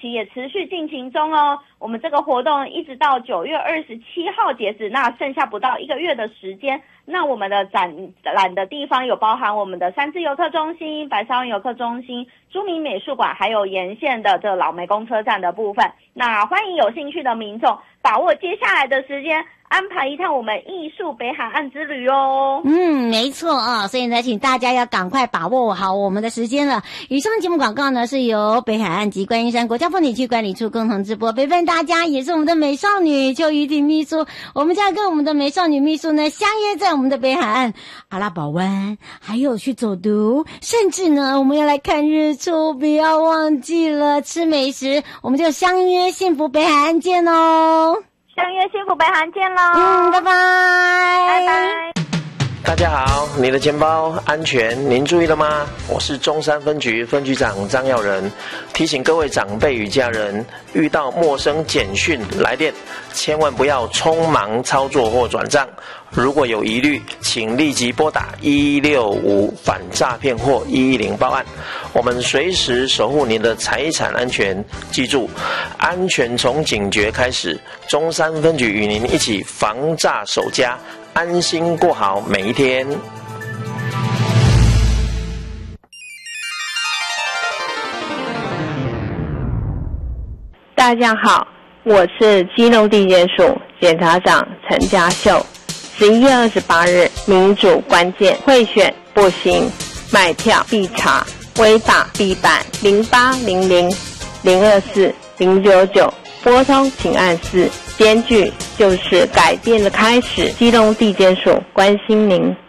期也持续进行中哦。我们这个活动一直到9月27号截止，那剩下不到1个月的时间。那我们的展览的地方有包含我们的三芝游客中心、白沙湾游客中心、朱明美术馆，还有沿线的这老梅公车站的部分。那欢迎有兴趣的民众把握接下来的时间，安排一趟我们艺术北海岸之旅哦。 没错啊，所以呢，请大家要赶快把握好我们的时间了。以上节目广告呢，是由北海岸及观音山国家风景区管理处共同直播，陪伴大家也是我们的美少女邱怡婷秘书。我们将跟我们的美少女秘书呢相约在我们的北海岸阿拉堡湾，还有去走读，甚至呢我们要来看日出，不要忘记了吃美食。我们就相约幸福北海岸见哦。 相约幸福北海岸见喽。 拜拜拜拜。 大家好，你的钱包安全您注意了吗？我是中山分局分局长张耀仁，提醒各位长辈与家人，遇到陌生简讯来电，千万不要匆忙操作或转账。如果有疑虑，请立即拨打165反诈骗或110报案，我们随时守护您的财产安全。记住，安全从警觉开始，中山分局与您一起防诈守家，安心过好每一天。 大家好，我是基隆地检署检察长陈家秀。11月28日，民主关键贿选不行，买票必查，违法必办。0800-024-099拨通请按4，检举就是改变的开始。基隆地检署关心您。